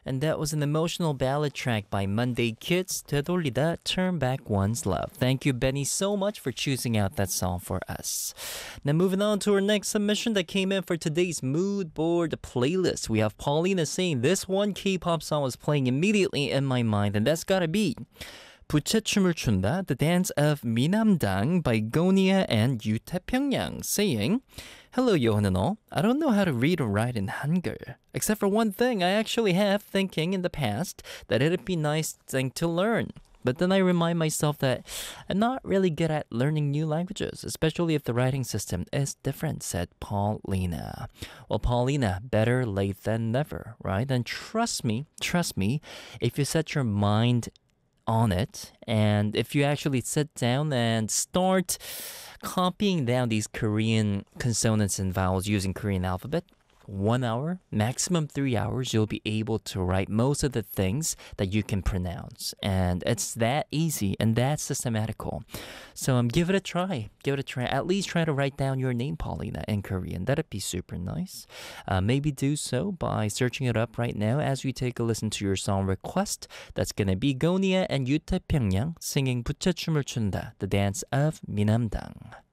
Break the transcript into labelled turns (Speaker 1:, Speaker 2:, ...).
Speaker 1: And that was an emotional ballad track by Monday Kids, 되돌리다, Turn Back One's Love. Thank you, Benny, so much for choosing out that song for us. Now moving on to our next submission that came in for today's mood board playlist. We have Paulina saying this one K-pop song was playing immediately in my mind, and that's gotta be 부채춤을 춘다, The Dance of 미남당 by Gonia and 유태평양, saying, Hello, Johan and all. I don't know how to read or write in Hangul. Except for one thing, I actually have thinking in the past that it'd be nice thing to learn. But then I remind myself that I'm not really good at learning new languages, especially if the writing system is different, said Paulina. Well, Paulina, better late than never, right? And trust me, if you set your mind on it, and if you actually sit down and start copying down these Korean consonants and vowels using Korean alphabet, 1 hour, maximum 3 hours, you'll be able to write most of the things that you can pronounce. And it's that easy and that systematical. So give it a try. At least try to write down your name, Paulina, in Korean. That'd be super nice. Maybe do so by searching it up right now as we take a listen to your song request. That's gonna be Gonia and 유태평양 singing 부채춤을 춘다, The Dance of 미남당.